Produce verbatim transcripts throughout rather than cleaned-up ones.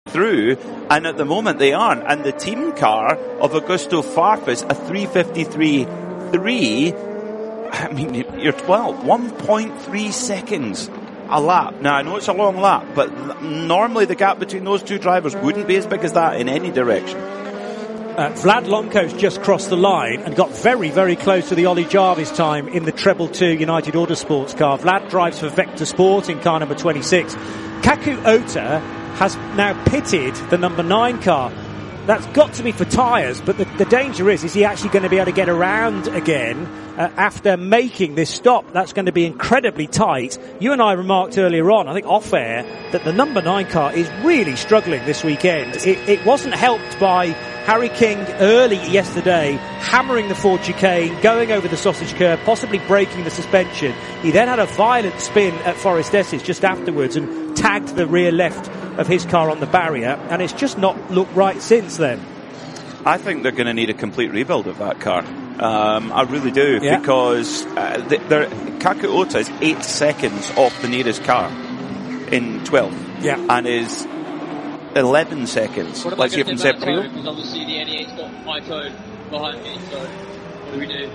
through, and at the moment they aren't. And the team car of Augusto Farfus, a three fifty-three point three, I mean, you're twelve, one point three seconds a lap. Now, I know it's a long lap, but normally the gap between those two drivers wouldn't be as big as that in any direction. Uh, Vlad Lonko's just crossed the line and got very, very close to the Ollie Jarvis time in the Treble two United Autosports car. Vlad drives for Vector Sport in car number twenty-six. Kaku Ota has now pitted the number nine car. That's got to be for tyres, but the, the danger is, is he actually going to be able to get around again uh, after making this stop? That's going to be incredibly tight. You and I remarked earlier on, I think off air, that the number nine car is really struggling this weekend. It, it wasn't helped by Harry King early yesterday, hammering the Ford chicane, going over the sausage curb, possibly breaking the suspension. He then had a violent spin at Forest Esses just afterwards and tagged the rear left of his car on the barrier, and it's just not looked right since then. I think they're going to need a complete rebuild of that car. Um, I really do, yeah. because uh, Kaku Ota is eight seconds off the nearest car in twelve, yeah. and is eleven seconds. Let's hear from Seb Priaulx. Because obviously the N E eight's got my phone behind me, so what do we do?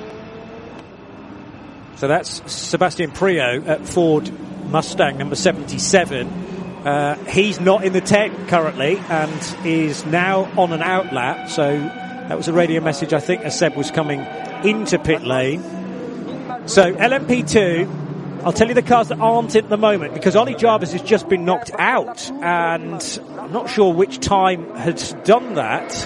So that's Sebastian Priaulx at Ford Mustang number seventy-seven. Uh, he's not in the tech currently and is now on an out lap. So that was a radio message, I think, as Seb was coming into pit lane. So L M P two, I'll tell you the cars that aren't at the moment, because Ollie Jarvis has just been knocked out, and I'm not sure which time had done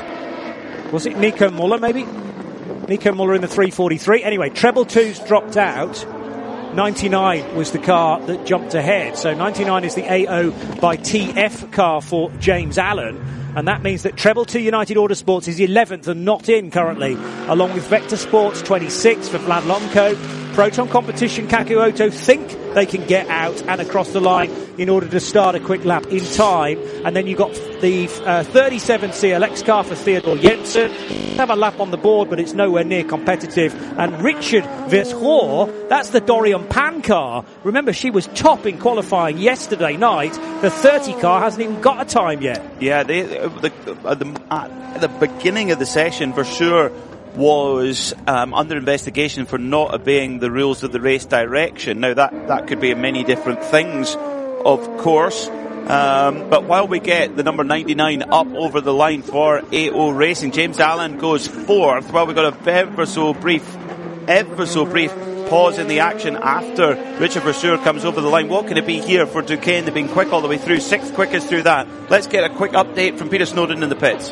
that. Was it Nico Muller, maybe? Nico Muller in the three forty-three. Anyway, Treble two's dropped out. ninety-nine was the car that jumped ahead. So ninety-nine is the A O by T F car for James Allen. And that means that Treble two United Autosports is eleventh and not in currently, along with Vector Sports twenty-six for Vlad Lonko. Proton Competition, Kaku Ota think they can get out and across the line in order to start a quick lap in time. And then you've got the uh, thirty-seven C L X car for Theodor Jensen. Have a lap on the board, but it's nowhere near competitive. And Richard Verthor, that's the Dorian Pan car. Remember, she was top in qualifying yesterday night. The thirty car hasn't even got a time yet. Yeah, they, the, the, at the beginning of the session, for sure, was um, under investigation for not obeying the rules of the race direction. Now, that, that could be many different things, of course. Um, but while we get the number ninety-nine up over the line for A O Racing, James Allen goes fourth. Well, we've got a ever so brief, ever so brief pause in the action after Richard Verseur comes over the line. What can it be here for Duquesne? They've been quick all the way through, sixth quickest through that. Let's get a quick update from Peter Snowden in the pits.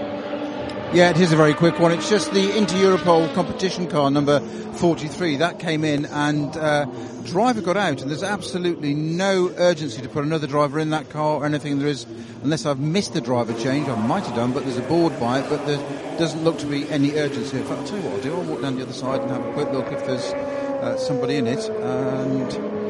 Yeah, it is a very quick one. It's just the Inter-Europol competition car number forty-three. That came in and uh, driver got out, and there's absolutely no urgency to put another driver in that car or anything. There is, unless I've missed the driver change, I might have done, but there's a board by it, but there doesn't look to be any urgency. In fact, I'll tell you what I'll do. I'll walk down the other side and have a quick look if there's uh, somebody in it. And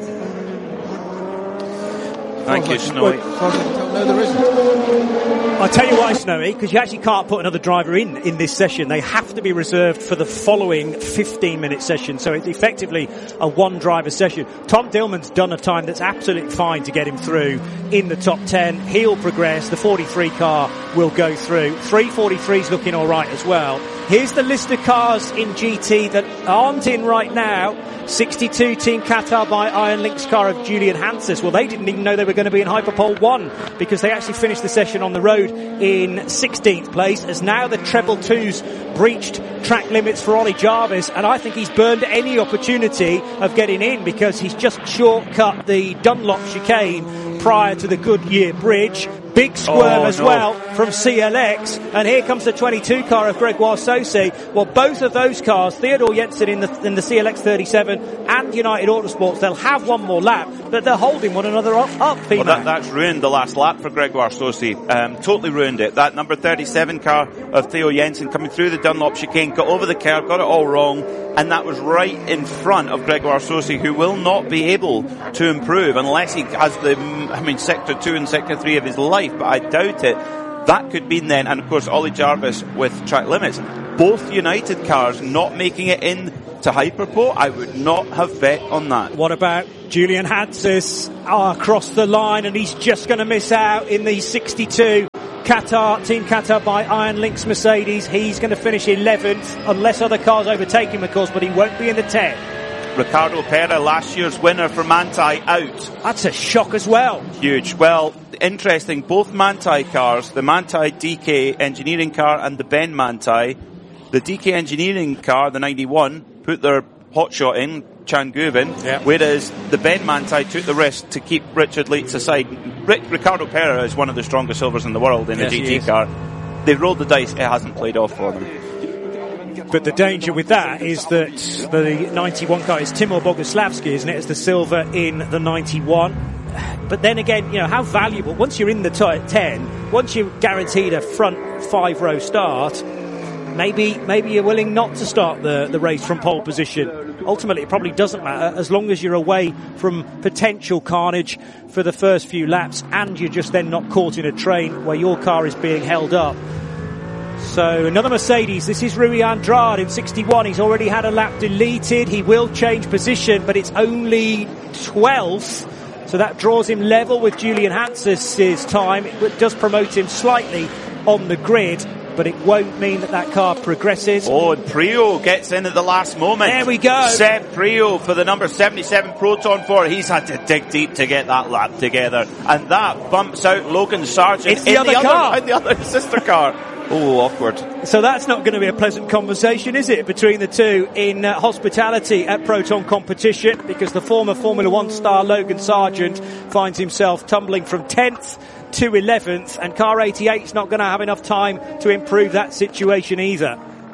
Thank you, Snowy. No, there isn't. I'll tell you why, Snowy, because you actually can't put another driver in in this session. They have to be reserved for the following fifteen-minute session, so it's effectively a one-driver session. Tom Dillman's done a time that's absolutely fine to get him through in the top ten. He'll progress. The forty-three car will go through. three forty-three's looking all right as well. Here's the list of cars in G T that aren't in right now. sixty-two Team Qatar by Iron Lynx car of Julian Hanses. Well, they didn't even know they were going to be in Hyperpole one, because they actually finished the session on the road in sixteenth place, as now the Treble twos breached track limits for Ollie Jarvis, and I think he's burned any opportunity of getting in, because he's just shortcut the Dunlop chicane prior to the Goodyear Bridge. Big squirm oh, as no. well from C L X, and here comes the twenty-two car of Gregoire Saucy. Well, both of those cars, Theodor Jensen in the in the C L X thirty-seven and United Autosports, they'll have one more lap, but they're holding one another up. up well, that, that's ruined the last lap for Gregoire Saucy. Um, totally ruined it. That number thirty-seven car of Theo Jensen coming through the Dunlop chicane, got over the curb, got it all wrong, and that was right in front of Gregoire Saucy, who will not be able to improve unless he has the, I mean, sector two and sector three of his life. But I doubt it. That could mean then, and of course Ollie Jarvis with track limits, both United cars not making it in to Hyperpole. I would not have bet on that. What about Julian Hanses oh, across the line, and he's just going to miss out in the sixty-two Qatar, Team Qatar by Iron Lynx Mercedes. He's going to finish eleventh, unless other cars overtake him, of course, but he won't be in the ten. Ricardo Pera, last year's winner for Manthey, out. That's a shock as well. Huge. Well, interesting, both Manthey cars, the Manthey D K engineering car and the Ben Manthey, the D K engineering car, the ninety-one, put their hotshot in, Chan Guven, yeah. whereas the Ben Manthey took the risk to keep Richard Leitz aside. Rick, Ricardo Pera is one of the strongest silvers in the world in yes, a G T car. They rolled the dice, it hasn't played off for them. But the danger with that is that the ninety-one car is Timur Boguslavsky, isn't it, as the silver in the ninety-one. But then again, you know, how valuable, once you're in the t- ten, once you're guaranteed a front five-row start, maybe maybe you're willing not to start the, the race from pole position. Ultimately, it probably doesn't matter as long as you're away from potential carnage for the first few laps and you're just then not caught in a train where your car is being held up. So another Mercedes. This is Rui Andrade in sixty-one. He's already had a lap deleted. He will change position, but it's only twelfth. So that draws him level with Julian Hanses' time. It does promote him slightly on the grid, but it won't mean that that car progresses. Oh, and Prio gets in at the last moment. There we go. Seb Prio for the number seventy-seven Proton four. He's had to dig deep to get that lap together. And that bumps out Logan Sargent it's the in, other the car. Other, in the other sister car. Oh, awkward. So that's not going to be a pleasant conversation, is it, between the two in uh, hospitality at Proton Competition, because the former Formula One star Logan Sargent finds himself tumbling from tenth to eleventh, and car eighty-eight's not going to have enough time to improve that situation either.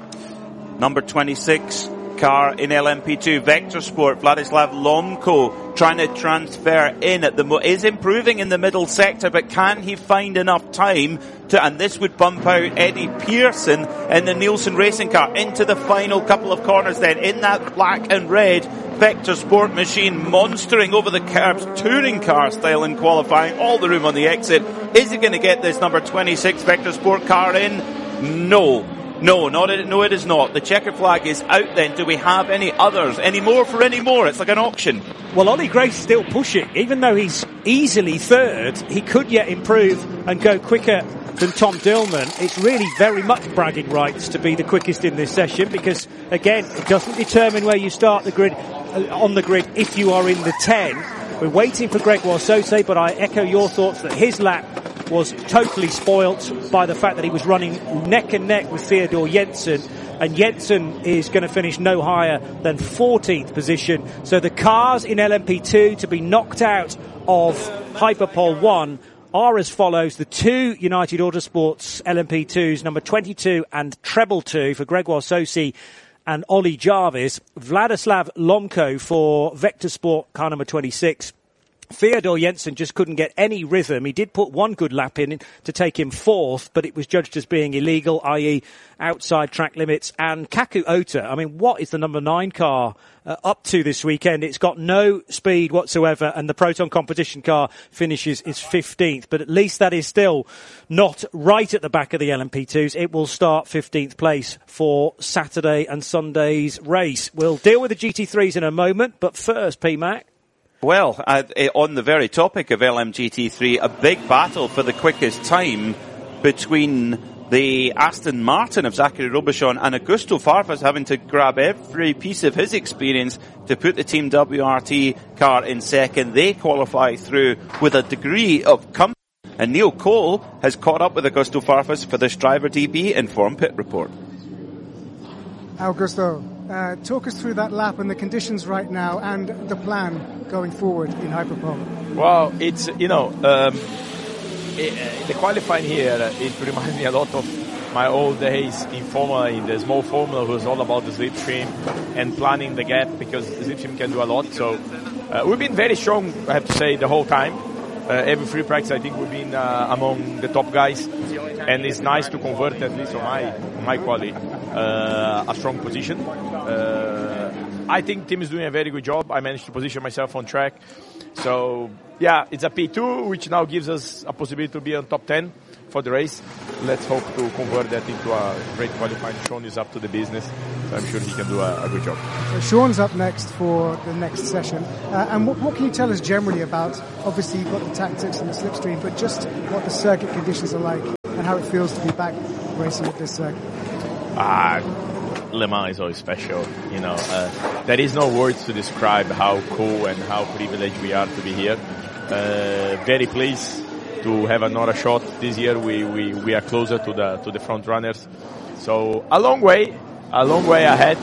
Number twenty-six car in L M P two, Vector Sport, Vladislav Lomko trying to transfer in at the mo- is improving in the middle sector, but can he find enough time to, and this would bump out Eddie Pearson in the Nielsen racing car into the final couple of corners then in that black and red Vector Sport machine, monstering over the curbs, touring car style in qualifying, all the room on the exit. Is he going to get this number twenty-six Vector Sport car in? No. No, not it, no, it is not. The checkered flag is out then. Do we have any others? Any more for any more? It's like an auction. Well, Ollie Grace is still pushing. Even though he's easily third, he could yet improve and go quicker than Tom Dillman. It's really very much bragging rights to be the quickest in this session because, again, it doesn't determine where you start the grid uh, on the grid if you are in the ten. We're waiting for Gregoire Sauce, but I echo your thoughts that his lap was totally spoilt by the fact that he was running neck and neck with Theodor Jensen, and Jensen is going to finish no higher than fourteenth position. So the cars in L M P two to be knocked out of Hyperpole one are as follows. The two United Autosports L M P twos, number twenty-two and treble two for Gregoire Sauce and Ollie Jarvis, Vladislav Lomko for Vector Sport car number twenty-six. Theodor Jensen just couldn't get any rhythm. He did put one good lap in to take him fourth, but it was judged as being illegal, that is outside track limits. And Kaku Ota, I mean, what is the number nine car uh, up to this weekend? It's got no speed whatsoever, and the Proton Competition car finishes is fifteenth. But at least that is still not right at the back of the L M P twos. It will start fifteenth place for Saturday and Sunday's race. We'll deal with the G T threes in a moment, but first, P-Mac. Well, uh, on the very topic of L M G T three, a big battle for the quickest time between the Aston Martin of Zachary Robichon and Augusto Farfus, having to grab every piece of his experience to put the Team W R T car in second. They qualify through with a degree of comfort, and Neil Cole has caught up with Augusto Farfus for this Driver D B Inform Pit Report. Augusto, uh, talk us through that lap and the conditions right now and the plan going forward in Hyperpole. Well, it's, you know, um, it, the qualifying here, it reminds me a lot of my old days in Formula, in the small Formula, it was all about the slipstream and planning the gap because the slipstream can do a lot. So uh, we've been very strong, I have to say, the whole time. Uh, every free practice, I think we've been uh, among the top guys, and it's nice to convert, at least on my on my quality, uh, a strong position. Uh, I think team is doing a very good job. I managed to position myself on track. So, yeah, it's a P two, which now gives us a possibility to be on top ten for the race. Let's hope to convert that into a great qualifying. Sean is up to the business, so I'm sure he can do a, a good job. So Sean's up next for the next session. Uh, and what, what can you tell us generally about, obviously you've got the tactics and the slipstream, but just what the circuit conditions are like and how it feels to be back racing at this circuit. Ah, Le Mans is always special. You know, uh, there is no words to describe how cool and how privileged we are to be here. Uh, very pleased to have another shot this year. We, we, we are closer to the to the front runners. So a long way, a long way ahead.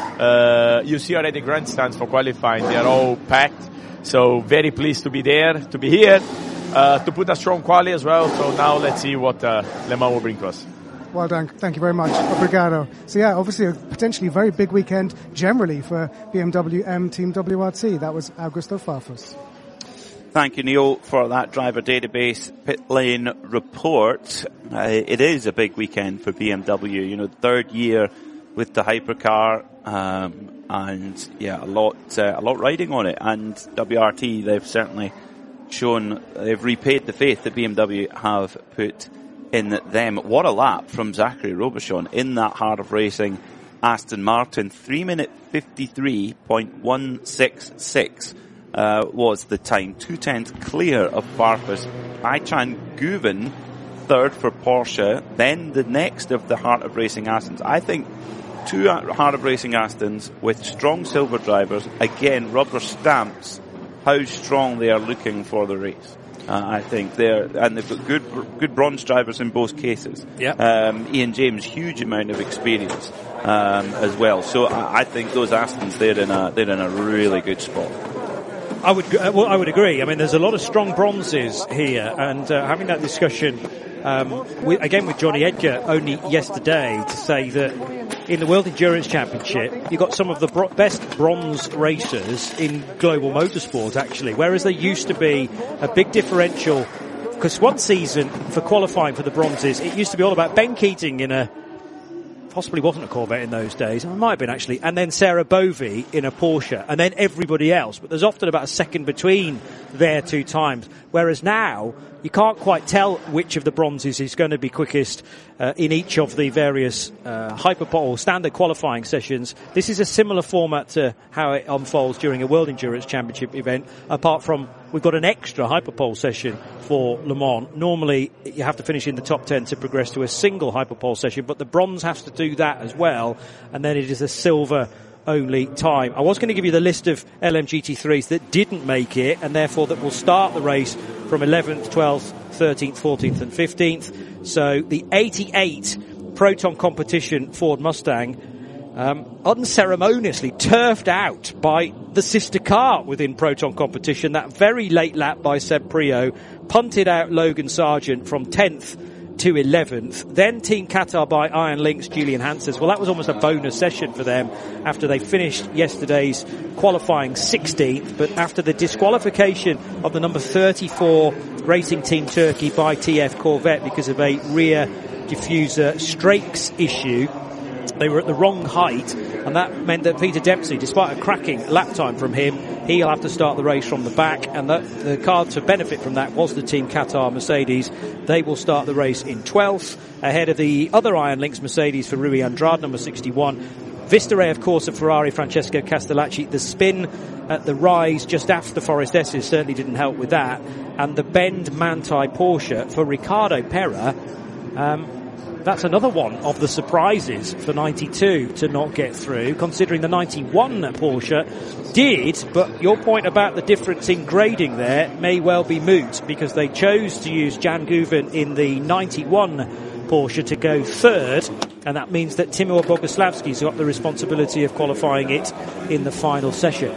Uh, you see already grandstands for qualifying. They are all packed. So very pleased to be there, to be here, uh, to put a strong quali as well. So now let's see what uh, Le Mans will bring to us. Well done. Thank you very much. Obrigado. So yeah, obviously a potentially very big weekend generally for B M W M Team W R T. That was Augusto Farfus. Thank you, Neil, for that driver database pit lane report. Uh, it is a big weekend for B M W. You know, third year with the hypercar, um, and yeah, a lot, uh, a lot riding on it. And W R T, they've certainly shown, they've repaid the faith that B M W have put in them. What a lap from Zachary Robichon in that Heart of Racing Aston Martin. three minute fifty-three point one six six uh, was the time. Two tenths clear of Farfus. Aychan Guven, third for Porsche. Then the next of the Heart of Racing Astons. I think two Heart of Racing Astons with strong silver drivers. Again, rubber stamps how strong they are looking for the race. Uh, I think they're, and they've got good, good bronze drivers in both cases. Yeah. Um, Ian James, huge amount of experience, um, as well. So I, I think those Astons, they're in a, they're in a really good spot. I would, uh, well, I would agree. I mean, there's a lot of strong bronzes here, and uh, having that discussion, um, with, again with Johnny Edgar only yesterday to say that in the World Endurance Championship, you've got some of the bro- best bronze racers in global motorsport, actually, whereas there used to be a big differential, because one season for qualifying for the bronzes, it used to be all about Ben Keating in a, possibly wasn't a Corvette in those days, it might have been actually, and then Sarah Bovey in a Porsche, and then everybody else, but there's often about a second between their two times, whereas now, you can't quite tell which of the bronzes is going to be quickest uh, in each of the various uh, hyperpole standard qualifying sessions. This is a similar format to how it unfolds during a World Endurance Championship event, apart from we've got an extra hyperpole session for Le Mans. Normally, you have to finish in the top ten to progress to a single hyperpole session, but the bronze has to do that as well, and then it is a silver only time. I was going to give you the list of L M G T threes that didn't make it, and therefore that will start the race from eleventh, twelfth, thirteenth, fourteenth and fifteenth. So the eighty-eight Proton Competition Ford Mustang um, unceremoniously turfed out by the sister car within Proton Competition. That very late lap by Seb Prio punted out Logan Sargent from tenth to eleventh. Then Team Qatar by Iron Links, Julian Hansers. Well, that was almost a bonus session for them after they finished yesterday's qualifying sixteenth. But after the disqualification of the number thirty-four Racing Team Turkey by T F Corvette because of a rear diffuser strakes issue, they were at the wrong height, and that meant that Peter Dempsey, despite a cracking lap time from him, he'll have to start the race from the back, and that, the car to benefit from that was the Team Qatar Mercedes. They will start the race in twelfth, ahead of the other Iron Links Mercedes for Rui Andrade, number sixty-one. Vista, of course, of Ferrari, Francesco Castellacci. The spin at the rise just after Forest S's certainly didn't help with that. And the Bend Manthey Porsche for Ricardo Pera. Um, That's another one of the surprises for ninety-two to not get through, considering the ninety-one Porsche did, but your point about the difference in grading there may well be moot, because they chose to use Jan Guven in the ninety-one Porsche to go third, and that means that Timur Boguslavski's got the responsibility of qualifying it in the final session.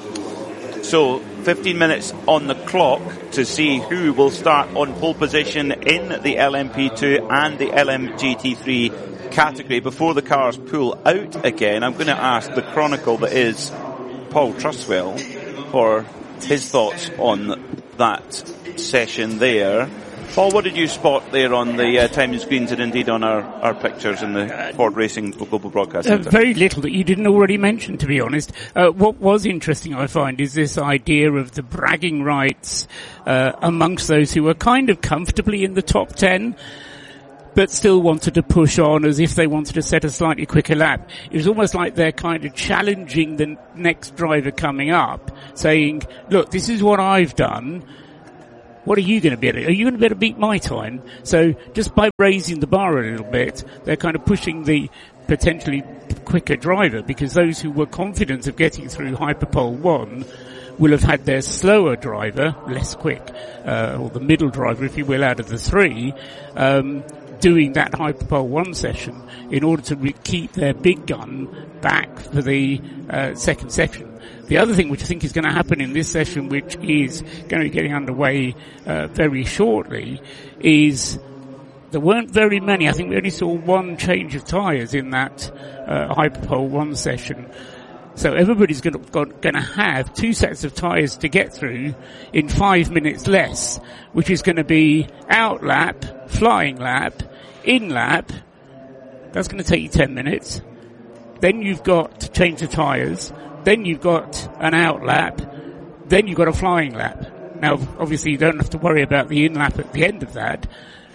So, fifteen minutes on the clock to see who will start on pole position in the L M P two and the L M G T three category. Before the cars pull out again, I'm going to ask the chronicle that is Paul Truswell for his thoughts on that session there. Paul, what did you spot there on the uh, timing screens and indeed on our, our pictures in the Ford Racing Global Broadcast Centre? Uh, very little that you didn't already mention, to be honest. Uh, what was interesting, I find, is this idea of the bragging rights uh, amongst those who were kind of comfortably in the top ten, but still wanted to push on as if they wanted to set a slightly quicker lap. It was almost like they're kind of challenging the next driver coming up, saying, look, this is what I've done. what are you going to be able to, are you going to be able to beat my time? So just by raising the bar a little bit, they're kind of pushing the potentially quicker driver, because those who were confident of getting through Hyperpole one will have had their slower driver, less quick, uh, or the middle driver, if you will, out of the three, um, doing that Hyperpole one session in order to re- keep their big gun back for the uh, second session. The other thing which I think is going to happen in this session, which is going to be getting underway uh, very shortly, is there weren't very many. I think we only saw one change of tyres in that uh, Hyperpole one session. So everybody's going to, going to have two sets of tyres to get through in five minutes less, which is going to be out lap, flying lap, in lap. That's going to take you ten minutes. Then you've got to change the tyres. Then you've got an out lap. Then you've got a flying lap. Now, obviously, you don't have to worry about the in lap at the end of that.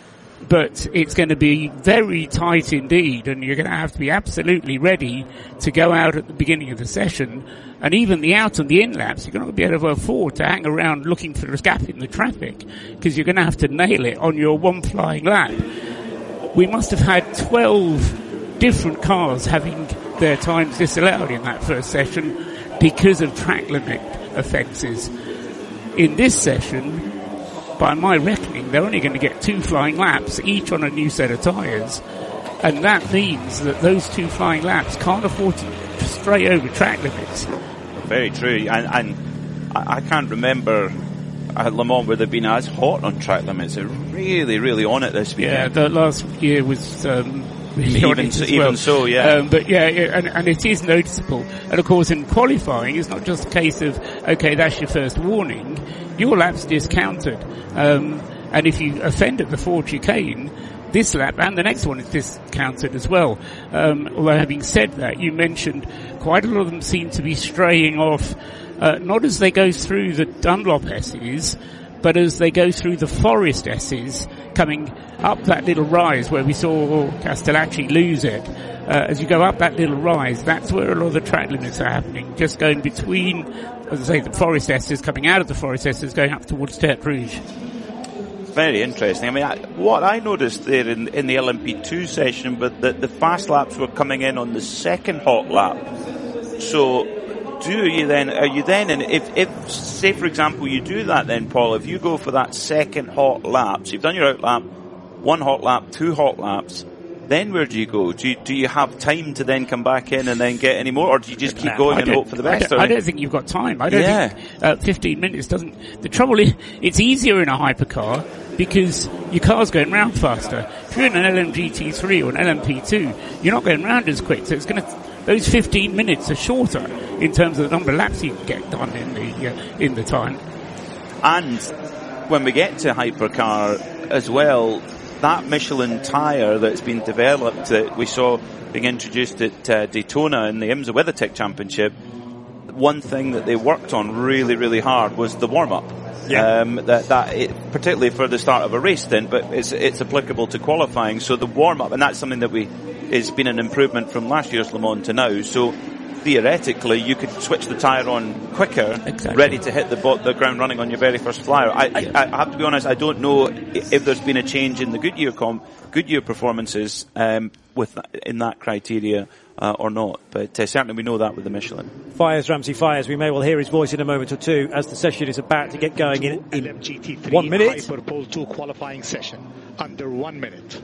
But it's going to be very tight indeed, and you're going to have to be absolutely ready to go out at the beginning of the session. And even the out and the in laps, you're going to be able to afford to hang around looking for a gap in the traffic, because you're going to have to nail it on your one flying lap. We must have had twelve different cars having their times disallowed in that first session because of track limit offences. In this session, by my reckoning, they're only going to get two flying laps, each on a new set of tyres. And that means that those two flying laps can't afford to stray over track limits. Very true. And, and I, I can't remember at Le Mans where they've been as hot on track limits. They're really, really on it this weekend. Yeah, the last year was um, really on even it so, as even well. so, yeah. Um, but yeah, and, and it is noticeable. And of course, in qualifying, it's not just a case of, okay, that's your first warning. Your lap's discounted. Um, and if you offend at the Ford chicane, this lap and the next one is discounted as well. Um, although having said that, you mentioned quite a lot of them seem to be straying off, uh, not as they go through the Dunlop S's, but as they go through the Forest S's, coming up that little rise where we saw Castellacci lose it. Uh, as you go up that little rise, that's where a lot of the track limits are happening. Just going between, as I say, the Forest S's, coming out of the Forest S's, going up towards Tertre Rouge. Very interesting. I mean, I, what I noticed there in, in the L M P two session, but that the fast laps were coming in on the second hot lap. So, do you then, are you then, and if, if, say for example, you do that then, Paul, if you go for that second hot lap, so you've done your out lap, one hot lap, two hot laps, then where do you go? Do you, do you have time to then come back in and then get any more, or do you just keep going and hope for the best? I don't, I don't think you've got time. I don't yeah. think uh, fifteen minutes doesn't. The trouble is, it's easier in a hypercar because your car's going round faster. If you're in an L M G T three or an L M P two, you're not going round as quick. So it's going to. Those fifteen minutes are shorter in terms of the number of laps you can get done in the uh, in the time. And when we get to hypercar as well, that Michelin tyre that's been developed that we saw being introduced at uh, Daytona in the IMSA WeatherTech Championship, one thing that they worked on really, really hard was the warm-up. Yeah. Um, that, that it, particularly for the start of a race then, but it's, it's applicable to qualifying. So the warm-up, and that's something that we, has been an improvement from last year's Le Mans to now. So theoretically, you could switch the tyre on quicker, exactly. ready to hit the, bo- the ground running on your very first flyer. I, I, I have to be honest, I don't know if there's been a change in the Goodyear com- Goodyear performances um, with that, in that criteria uh, or not, but uh, certainly we know that with the Michelin. Fires, Ramsey Fires. We may well hear his voice in a moment or two as the session is about to get going in, in L M G T three one minute. Hyperpole two qualifying session under one minute.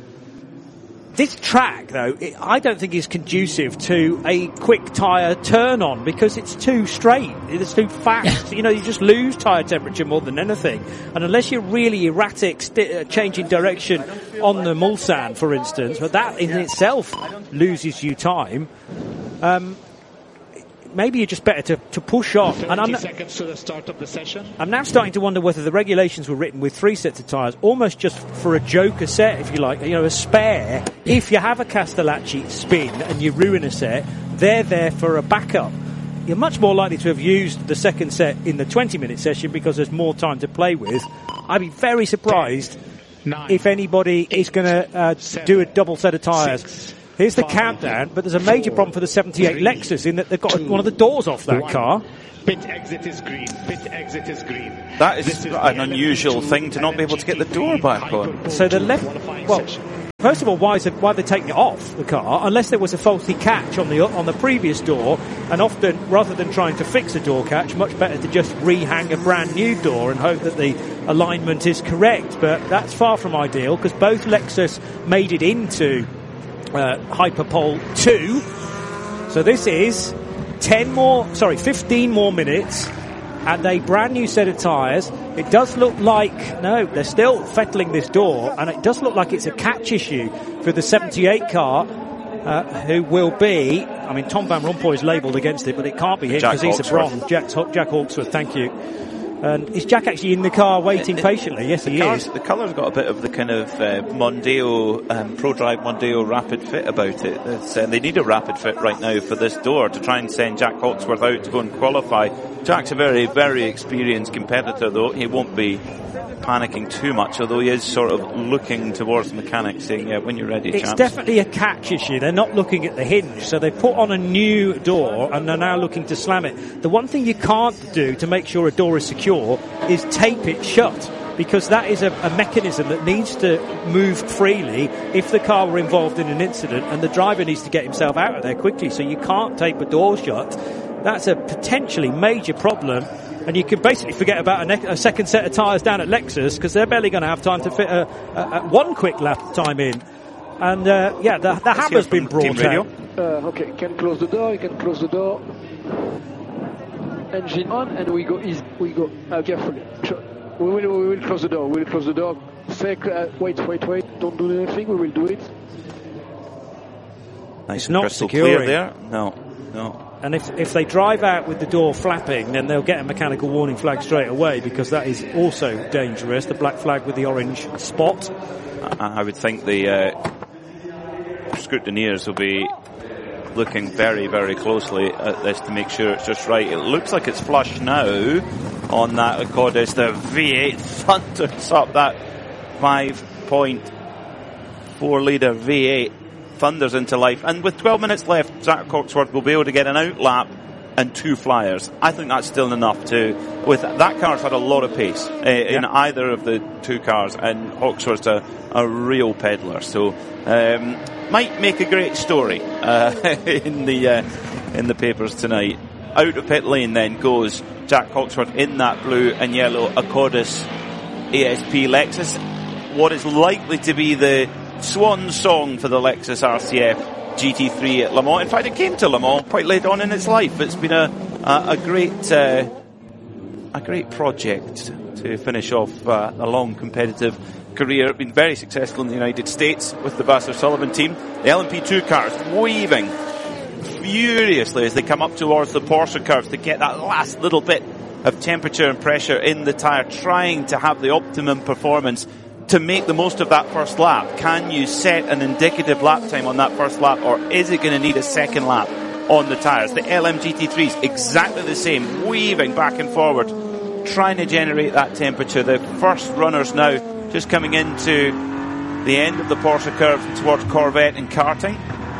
This track, though, it, I don't think is conducive to a quick tyre turn-on because it's too straight. It's too fast. You know, you just lose tyre temperature more than anything. And unless you're really erratic, st- uh, changing direction on the Mulsanne, for instance, but that in itself loses you time. Um, maybe you're just better to, to push on. And I'm, seconds to the start of the session. I'm now starting to wonder whether the regulations were written with three sets of tyres, almost just for a joker set, if you like, you know, a spare. If you have a Castellacci spin and you ruin a set, they're there for a backup. You're much more likely to have used the second set in the twenty-minute session because there's more time to play with. I'd be very surprised Ten, nine, if anybody eight, is going to uh, do a double set of tyres. Here's the countdown, but there's a major problem for the seventy-eight Lexus in that they've got one of the doors off that car. Pit exit is green. Pit exit is green. That is an unusual thing to not be able to get the door back on. So the left, well, first of all, why is it, why are they taking it off the car? Unless there was a faulty catch on the on the previous door, and often rather than trying to fix a door catch, much better to just rehang a brand new door and hope that the alignment is correct. But that's far from ideal because both Lexus made it into uh, Hyperpole two. So this is ten more, sorry, fifteen more minutes. And a brand new set of tyres. It does look like, no, they're still fettling this door, and it does look like it's a catch issue for the seventy-eight car, uh, who will be, I mean, Tom Van Rompuy is labelled against it, but it can't be him because he's a bronze. Jack, Jack Hawksworth, thank you. And is Jack actually in the car waiting it, patiently? Yes, he cars, is. The colour's got a bit of the kind of uh, Mondeo, um, ProDrive Mondeo rapid fit about it. Uh, they need a rapid fit right now for this door to try and send Jack Hawksworth out to go and qualify. Jack's a very, very experienced competitor, though. He won't be panicking too much, although he is sort of looking towards the mechanics, saying, yeah, when you're ready, It's chaps. definitely a catch issue. They're not looking at the hinge, so they put on a new door and they're now looking to slam it. The one thing you can't do to make sure a door is secure is tape it shut, because that is a, a mechanism that needs to move freely if the car were involved in an incident, and the driver needs to get himself out of there quickly, so you can't tape a door shut. That's a potentially major problem, and you can basically forget about a, ne- a second set of tyres down at Lexus, because they're barely going to have time to fit a, a, a one quick lap time in. And uh, yeah, the, the hammer's been brought out. Uh, okay, can close the door, you can close the door. Engine on, and we go easy, we go uh, carefully. We will, we will close the door, we will close the door. Say, uh, wait, wait, wait, don't do anything, we will do it. Nice, it's not crystal securing. clear there. No, no. And if if they drive out with the door flapping, then they'll get a mechanical warning flag straight away, because that is also dangerous. The black flag with the orange spot. I, I would think the uh, scrutineers will be looking very, very closely at this to make sure it's just right. It looks like it's flush now on that Accordis. The V eight thunders up that five point four litre V eight. Thunders into life, and with twelve minutes left, Jack Hawksworth will be able to get an out lap and two flyers. I think that's still enough to, with that car's had a lot of pace uh, in yeah. either of the two cars, and Hawksworth's a, a real peddler, so um, might make a great story uh, in the uh, in the papers tonight. Out of pit lane then goes Jack Hawksworth in that blue and yellow Accordis A S P Lexus, what is likely to be the swan song for the Lexus R C F G T three at Le Mans. In fact, it came to Le Mans quite late on in its life. It's been a a, a great uh, a great project to finish off uh, a long competitive career. It's been very successful in the United States with the Vasser Sullivan team. The L M P two cars weaving furiously as they come up towards the Porsche curves to get that last little bit of temperature and pressure in the tyre, trying to have the optimum performance to make the most of that first lap. Can you set an indicative lap time on that first lap, or is it going to need a second lap on the tyres? The L M G T three is exactly the same, weaving back and forward, trying to generate that temperature. The first runners now just coming into the end of the Porsche curve towards Corvette and karting.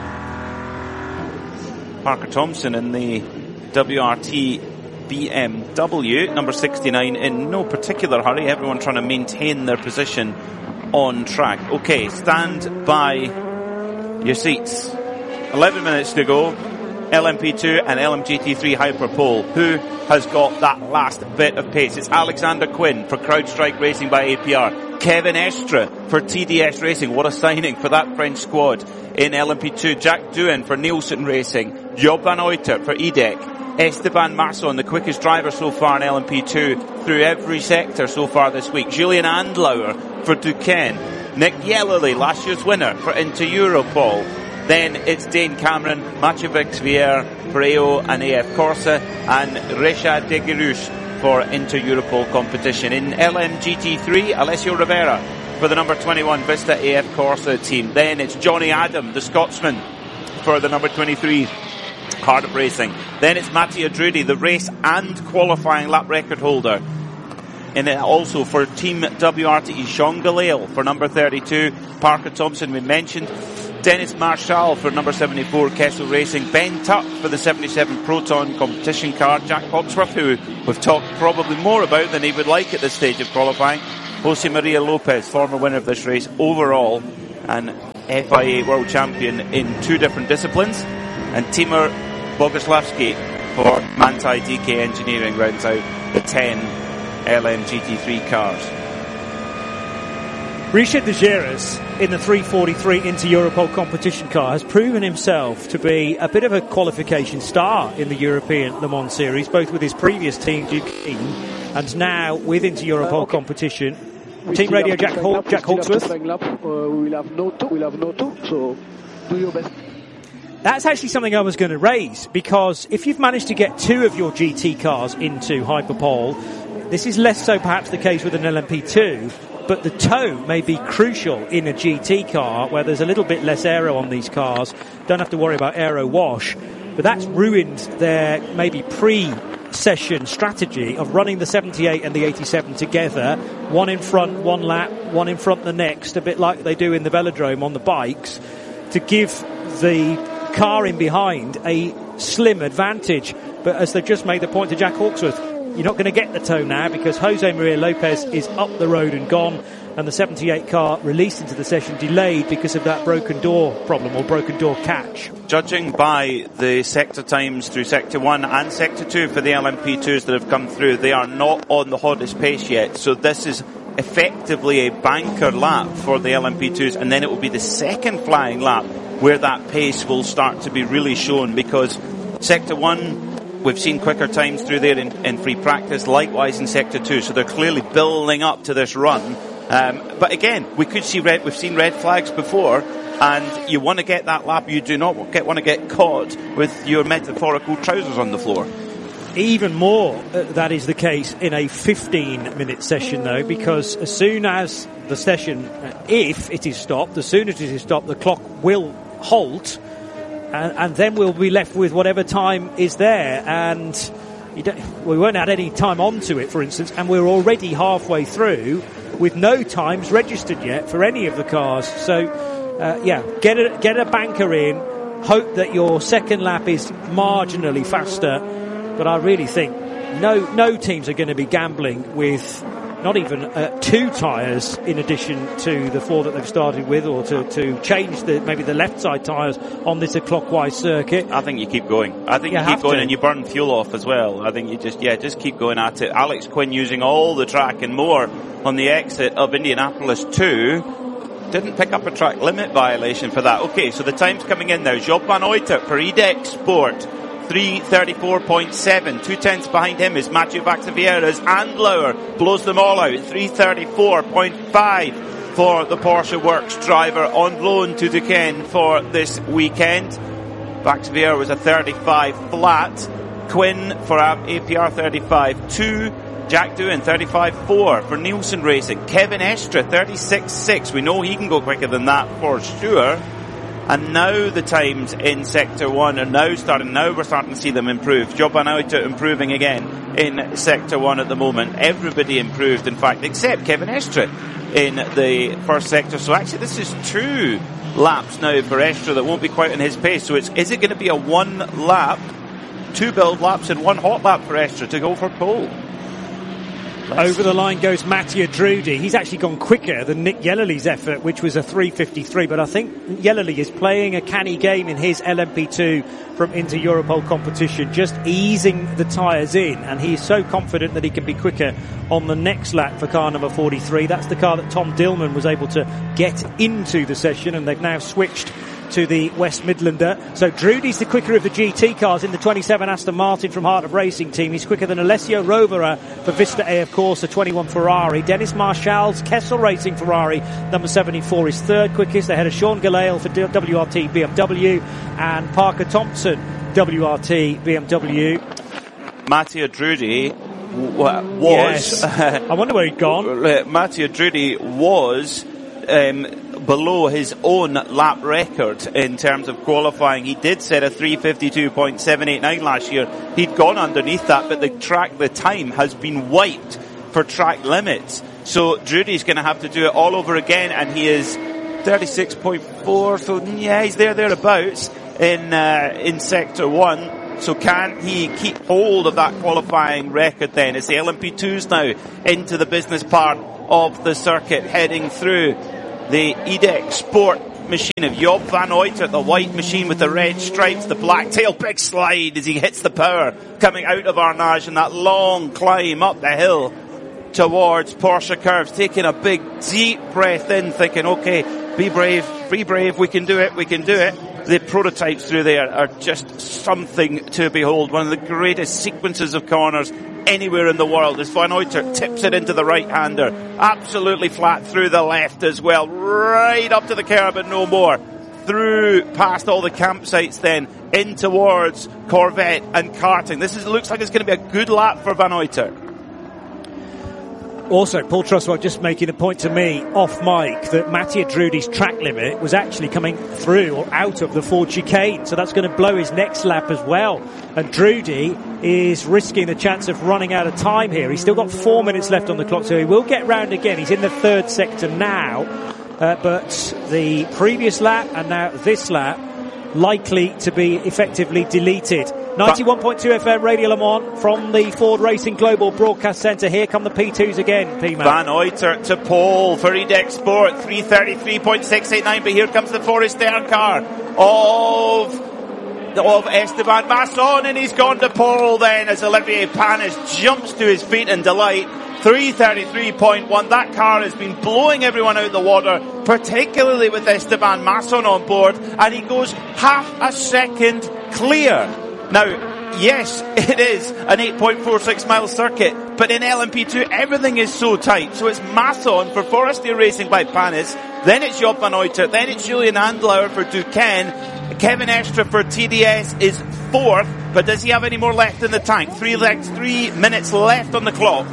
Parker Thompson in the W R T B M W, number sixty-nine, in no particular hurry. Everyone trying to maintain their position on track. Okay, stand by your seats. eleven minutes to go. L M P two and L M G T three Hyperpole. Who has got that last bit of pace? It's Alexander Quinn for CrowdStrike Racing by A P R. Kevin Estre for T D S Racing. What a signing for that French squad in L M P two. Jack Doohan for Nielsen Racing. Job van Uytert for E D E C. Esteban Masson, the quickest driver so far in L M P two through every sector so far this week. Julian Andlauer for Duquesne. Nick Yellerly, last year's winner for Inter Europol. Then it's Dane Cameron, Mathieu Vixvier for A O and A F Corsa, and Richard Deguerouche for Inter Europol competition. In L M G T three, Alessio Rivera for the number twenty-one Vista A F Corsa team. Then it's Johnny Adam, the Scotsman, for the number twenty-three Cardiff Racing. Then it's Mattia Drudi, the race and qualifying lap record holder. And then also for Team W R T E, Sean Galale for number thirty-two. Parker Thompson, we mentioned. Dennis Marshall for number seventy-four Kessel Racing, Ben Tuck for the seventy-seven Proton competition car, Jack Hawksworth, who we've talked probably more about than he would like at this stage of qualifying, Jose Maria Lopez, former winner of this race overall and F I A world champion in two different disciplines, and Timur Boguslavski for Manthey D K Engineering rounds out the ten L M G T three cars. Richard de Geras in the three forty-three Inter Europol competition car has proven himself to be a bit of a qualification star in the European Le Mans series, both with his previous team Duquin and now with Inter Europol uh, okay. competition. We Team Radio Jack, Haw- Jack Hawksworth. Uh, we will have no two, we'll have no two, so do your best. That's actually something I was going to raise, because if you've managed to get two of your G T cars into Hyperpole, this is less so perhaps the case with an L M P two, but the tow may be crucial in a G T car where there's a little bit less aero on these cars. Don't have to worry about aero wash, but that's ruined their maybe pre-session strategy of running the seventy-eight and the eighty-seven together, one in front, one lap, one in front the next, a bit like they do in the velodrome on the bikes, to give the car in behind a slim advantage. But as they've just made the point to Jack Hawksworth, you're not going to get the tow now because Jose Maria Lopez is up the road and gone, and the seventy-eight car released into the session delayed because of that broken door problem or broken door catch. Judging by the sector times through Sector one and Sector two for the L M P twos that have come through, they are not on the hottest pace yet, so this is effectively a banker lap for the L M P twos, and then it will be the second flying lap where that pace will start to be really shown, because Sector one, we've seen quicker times through there in, in free practice, likewise in Sector two, so they're clearly building up to this run. Um, but again, we could see red, we've seen red flags before, and you want to get that lap, you do not get, want to get caught with your metaphorical trousers on the floor. Even more uh, that is the case in a fifteen minute session though, because as soon as the session, uh, if it is stopped, as soon as it is stopped, the clock will halt, and, and then we'll be left with whatever time is there, and you don't, we won't add any time onto it, for instance, and we're already halfway through with no times registered yet for any of the cars. So uh, yeah, get a, get a banker in, hope that your second lap is marginally faster, but I really think no no teams are going to be gambling with not even uh, two tyres in addition to the four that they've started with, or to, to change the maybe the left side tyres on this a clockwise circuit. I think you keep going. I think you, you keep going to. And you burn fuel off as well. I think you just, yeah, just keep going at it. Alex Quinn using all the track and more on the exit of Indianapolis two. Didn't pick up a track limit violation for that. Okay, so the time's coming in now. Job van Uytert for E D E C Sport, three thirty-four point seven. Two tenths behind him is Mathieu Vaxavieras. Andlauer blows them all out. three thirty-four point five for the Porsche Works driver on loan to Duquesne for this weekend. Vaxaviera was a thirty-five flat. Quinn for A P R thirty-five two. Jack Doohan thirty-five four for Nielsen Racing. Kevin Estre thirty-six six. We know he can go quicker than that for sure. And now the times in Sector one are now starting, now we're starting to see them improve. Job van Uytert improving again in Sector one at the moment. Everybody improved, in fact, except Kevin Estre in the first sector. So actually this is two laps now for Estre that won't be quite in his pace. So it's, is it going to be a one lap, two build laps and one hot lap for Estre to go for pole? Over the line goes Mattia Drudi. He's actually gone quicker than Nick Yellerly's effort, which was a three fifty-three, but I think Yellerly is playing a canny game in his L M P two from Inter Europol competition, just easing the tyres in, and he is so confident that he can be quicker on the next lap for car number forty-three. That's the car that Tom Dillman was able to get into the session, and they've now switched to the West Midlander. So Drudy's the quicker of the G T cars in the twenty-seven Aston Martin from Heart of Racing team. He's quicker than Alessio Rovera for Vista A, of course, the twenty-one Ferrari. Dennis Marshall's Kessel Racing Ferrari, number seventy-four, is third quickest, ahead of Sean Gelael for W R T B M W and Parker Thompson, W R T B M W. Mattia Drudy w- was... Yes. I wonder where he'd gone. Mattia Drudy was... Um, below his own lap record in terms of qualifying. He did set a three fifty-two point seven eight nine last year. He'd gone underneath that, but the track, the time has been wiped for track limits. So Drudy's going to have to do it all over again, and he is thirty-six point four, so yeah, he's there, thereabouts in, uh, in sector one. So can he keep hold of that qualifying record then? It's the L M P twos now into the business part of the circuit, heading through the E D E C Sport machine of Job van Uytert, the white machine with the red stripes, the black tail, big slide as he hits the power coming out of Arnage and that long climb up the hill towards Porsche Curves, taking a big deep breath in, thinking, okay, be brave, be brave, we can do it, we can do it. The prototypes through there are just something to behold. One of the greatest sequences of corners anywhere in the world as Van Uytert tips it into the right-hander. Absolutely flat through the left as well. Right up to the curb and no more. Through past all the campsites then in towards Corvette and karting. This is, looks like it's going to be a good lap for Van Uytert. Also, Paul Truswell just making a point to me off mic that Mattia Drudi's track limit was actually coming through or out of the Ford chicane, so that's going to blow his next lap as well. And Drudy is risking the chance of running out of time here. He's still got four minutes left on the clock, so he will get round again. He's in the third sector now, uh, but the previous lap and now this lap likely to be effectively deleted. ninety-one point two F M Radio Le Mans from the Ford Racing Global Broadcast Centre. Here come the P twos again, P-Man. Van Uytert to pole for E D E C Sport, three thirty-three point six eight nine, but here comes the Forester car of, of Esteban Masson, and he's gone to pole then as Olivier Panis jumps to his feet in delight. three thirty-three point one. That car has been blowing everyone out of the water, particularly with Esteban Masson on board, and he goes half a second clear. Now, yes, it is an eight point four six mile circuit, but in L M P two everything is so tight. So it's Masson for Forestier Racing by Panis, then it's Job van Uytert, then it's Julian Andlauer for Duquesne. Kevin Estre for T D S is fourth, but does he have any more left in the tank? Three, legs, three minutes left on the clock.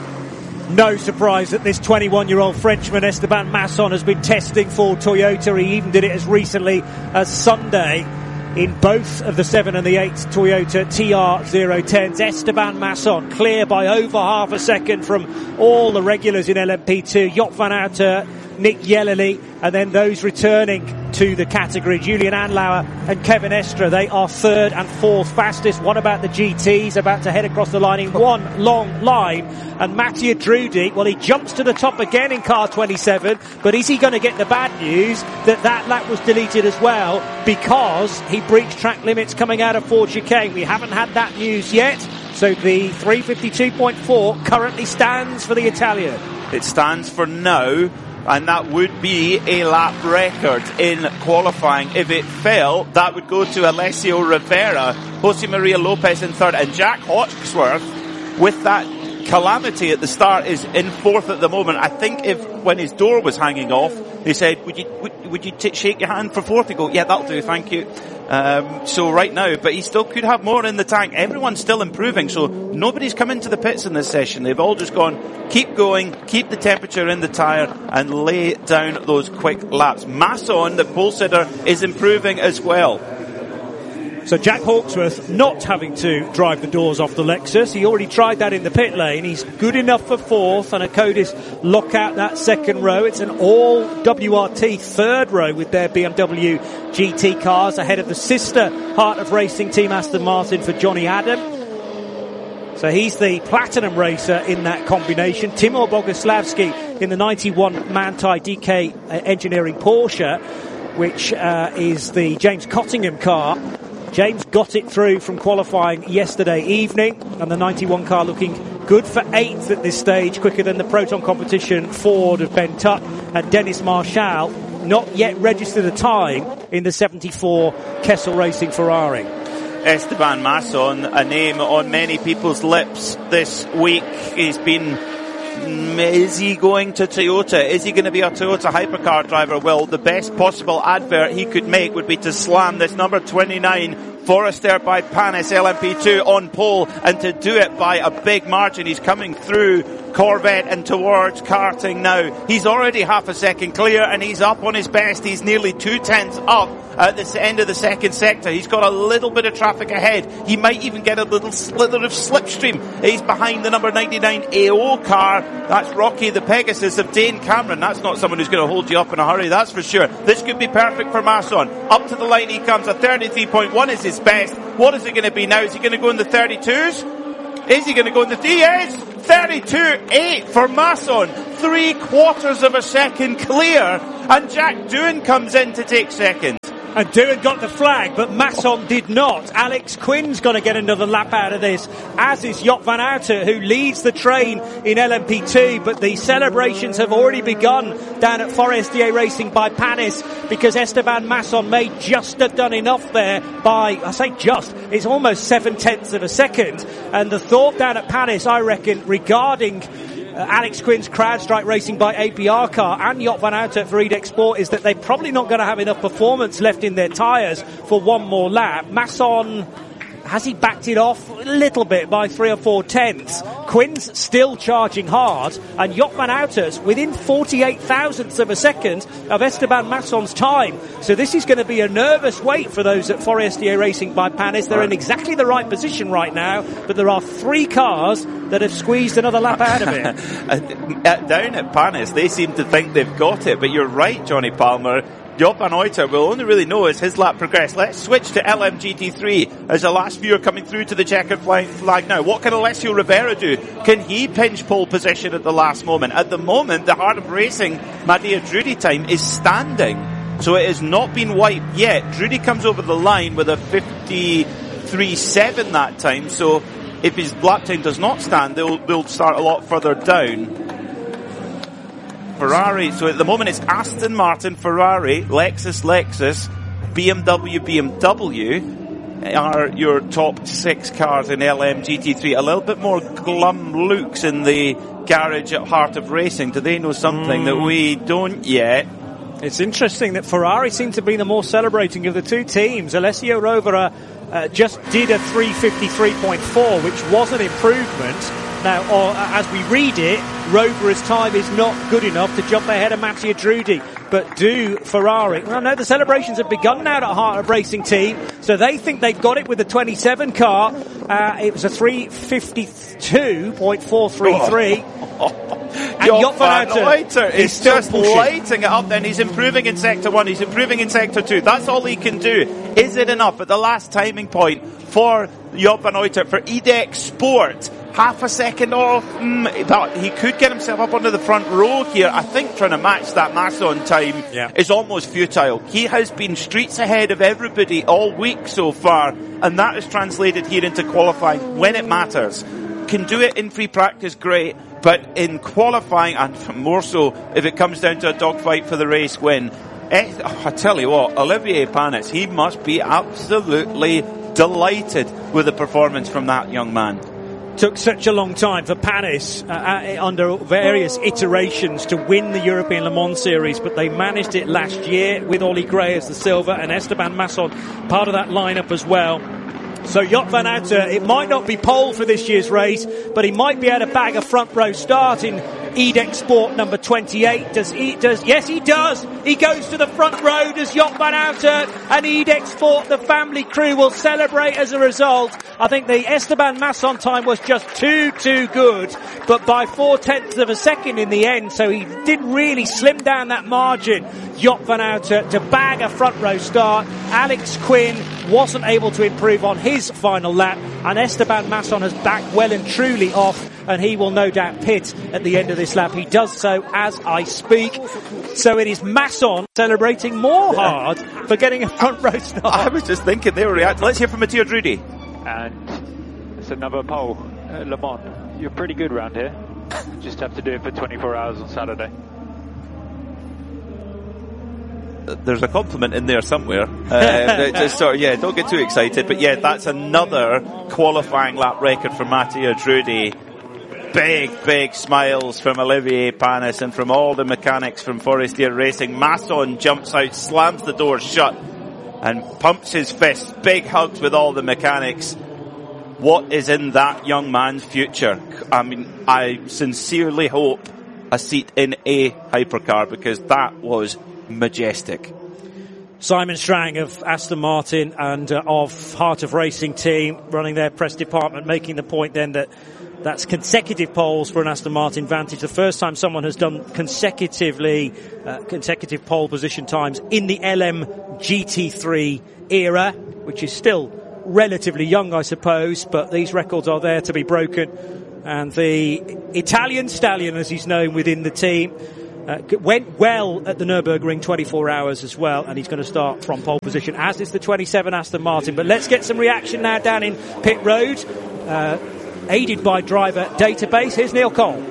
No surprise that this twenty-one-year-old Frenchman Esteban Masson has been testing for Toyota. He even did it as recently as Sunday in both of the seven and the eight Toyota T R zero tens. Esteban Masson clear by over half a second from all the regulars in L M P two. Job van Uytert, Nick Yellerly, and then those returning to the category, Julian Andlauer and Kevin Estre. They are third and fourth fastest. What about the G Ts about to head across the line in one long line? And Mattia Drudy, well, he jumps to the top again in car twenty-seven, but is he going to get the bad news that that lap was deleted as well because he breached track limits coming out of Ford chicane? We haven't had that news yet, so the three fifty-two point four currently stands for the Italian. It stands for now, and that would be a lap record in qualifying. If it fell, that would go to Alessio Rivera, Jose Maria Lopez in third, and Jack Hawksworth, with that calamity at the start, is in fourth at the moment. I think if when his door was hanging off, they said, would you would, would you t- shake your hand for fourth? He go, yeah, that'll do, thank you. Um, so right now, but he still could have more in the tank. Everyone's still improving, so nobody's come into the pits in this session. They've all just gone, keep going, keep the temperature in the tyre, and lay down those quick laps. Masson, the pole sitter, is improving as well. So Jack Hawksworth not having to drive the doors off the Lexus. He already tried that in the pit lane. He's good enough for fourth, and Akodis lock out that second row. It's an all W R T third row with their B M W G T cars ahead of the sister Heart of Racing team Aston Martin for Johnny Adam. So he's the platinum racer in that combination. Timur Boguslavski in the ninety-one Manthey D K Engineering Porsche, which uh, is the James Cottingham car. James got it through from qualifying yesterday evening, and the ninety-one car looking good for eighth at this stage, quicker than the Proton competition Ford of Ben Tuck, and Dennis Marshall not yet registered a time in the seventy-four Kessel Racing Ferrari. Esteban Masson, a name on many people's lips this week. He's been, is he going to Toyota? Is he going to be a Toyota hypercar driver? Well, the best possible advert he could make would be to slam this number twenty-nine Forester by Panis L M P two on pole, and to do it by a big margin. He's coming through Corvette and towards karting now. He's already half a second clear and he's up on his best. He's nearly two tenths up at the end of the second sector. He's got a little bit of traffic ahead. He might even get a little slither of slipstream. He's behind the number ninety-nine A O car. That's Rocky the Pegasus of Dane Cameron. That's not someone who's going to hold you up in a hurry, that's for sure. This could be perfect for Masson. Up to the line he comes. A thirty-three point one is his best. What is it going to be now? Is he going to go in the thirty-twos? Is he going to go in the D S? thirty-two eight for Masson. Three quarters of a second clear. And Jack Doohan comes in to take second. And Doohan got the flag, but Masson did not. Alex Quinn's going to get another lap out of this, as is Joop van Uitert, who leads the train in L M P two. But the celebrations have already begun down at Forestier Racing by Panis, because Esteban Masson may just have done enough there by, I say just, it's almost seven tenths of a second. And the thought down at Panis, I reckon, regarding Uh, Alex Quinn's CrowdStrike Racing by A P R car and Joop van Uitert for Edex Sport is that they're probably not going to have enough performance left in their tyres for one more lap. Masson, has he backed it off a little bit by three or four tenths? Quinn's still charging hard, and Joop van Uitert within forty-eight thousandths of a second of Esteban Masson's time. So this is going to be a nervous wait for those at Forestier Racing by Panis. They're in exactly the right position right now, but there are three cars that have squeezed another lap out of it. Down at Panis, they seem to think they've got it, but you're right, Johnny Palmer. Joop van Uitert will only really know as his lap progress. Let's switch to L M G T three as the last few are coming through to the checkered flag now. What can Alessio Rivera do? Can he pinch pole position at the last moment? At the moment, the Heart of Racing Mattia Drudi time is standing, so it has not been wiped yet. Drudi comes over the line with a fifty-three seven that time, so if his lap time does not stand, they'll, they'll start a lot further down. Ferrari, so at the moment it's Aston Martin, Ferrari, Lexus, Lexus, B M W, B M W are your top six cars in L M G T three. A little bit more glum looks in the garage at Heart of Racing. Do they know something mm. that we don't yet? It's interesting that Ferrari seem to be the more celebrating of the two teams. Alessio Rovera uh, just did a three fifty-three point four, which was an improvement. Now, or, uh, as we read it, Rovera's time is not good enough to jump ahead of Mattia Drudi. But do Ferrari? Well, no, the celebrations have begun now at Heart of Racing team, so they think they've got it with the twenty-seven car. Uh, it was a three fifty-two point four three three. And Joop van Uitert is just pushing. Lighting it up then. He's improving in sector one, he's improving in sector two. That's all he can do. Is it enough at the last timing point for Joop van Uitert, for Edex Sport? Half a second off. Mm, that, he could get himself up onto the front row here. I think trying to match that Masson time yeah. is almost futile. He has been streets ahead of everybody all week so far, and that is translated here into qualifying when it matters. Can do it in free practice, great, but in qualifying, and more so if it comes down to a dogfight for the race win, eh, oh, I tell you what, Olivier Panis, he must be absolutely delighted with the performance from that young man. Took such a long time for Panis uh, uh, under various iterations to win the European Le Mans Series, but they managed it last year with Ollie Gray as the silver and Esteban Masson part of that lineup as well. So Joop van Uitert, it might not be pole for this year's race, but he might be able to bag a front row start in Edex Sport number twenty-eight. Does he, does, yes he does. He goes to the front row, does Joop van Uitert, and Edex Sport, the family crew, will celebrate as a result. I think the Esteban Masson time was just too, too good, but by four tenths of a second in the end, so he did really slim down that margin. Joop van Uitert to bag a front row start. Alex Quinn wasn't able to improve on his final lap, and Esteban Masson has backed well and truly off, and he will no doubt pit at the end of this lap. He does so as I speak. So it is Masson celebrating more hard for getting a front row start. I was just thinking they were reacting. Let's hear from Mattia Drudi. And it's another pole at Le Mans. You're pretty good round here. Just have to do it for twenty-four hours on Saturday. There's a compliment in there somewhere. Uh, just sort of, yeah, don't get too excited. But yeah, that's another qualifying lap record for Mattia Drudi. Big, big smiles from Olivier Panis and from all the mechanics from Forestier Racing. Masson jumps out, slams the door shut and pumps his fist. Big hugs with all the mechanics. what is in that young man's future? I mean, I sincerely hope a seat in a hypercar, because that was majestic. Simon Strang of Aston Martin and uh, of Heart of Racing team running their press department, making the point then that that's consecutive poles for an Aston Martin Vantage. The first time someone has done consecutively uh, consecutive pole position times in the L M G T three era, which is still relatively young, I suppose, but these records are there to be broken. And the Italian stallion, as he's known within the team, uh, went well at the Nürburgring twenty-four hours as well, and he's going to start from pole position, as is the twenty-seven Aston Martin. But let's get some reaction now down in pit road, uh, aided by driver database. Here's Neil Cole.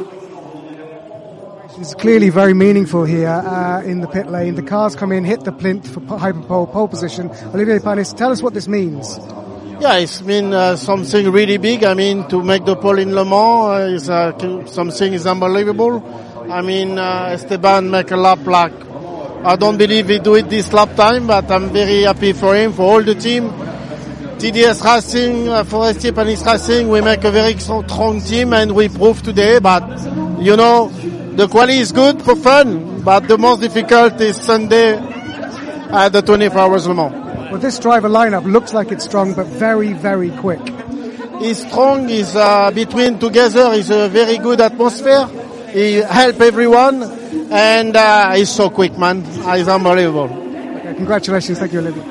It's clearly very meaningful here uh, in the pit lane. The cars come in, hit the plinth for hyperpole pole position. Olivier Panis, tell us what this means. Yeah, it's been uh, something really big. I mean, to make the pole in Le Mans uh, is uh, something is unbelievable. I mean, uh, Esteban make a lap like, I don't believe he do it this lap time, but I'm very happy for him, for all the team. T D S Racing, uh, Forestier Panis Racing, we make a very strong team, and we prove today. But, you know, the quali is good for fun, but the most difficult is Sunday at the twenty-four hours Le Mans. Well, this driver lineup looks like it's strong, but very, very quick. He's strong. He's uh, between together. He's a very good atmosphere. He help everyone, and uh, he's so quick, man. He's unbelievable. Okay, congratulations. Thank you, Olivier.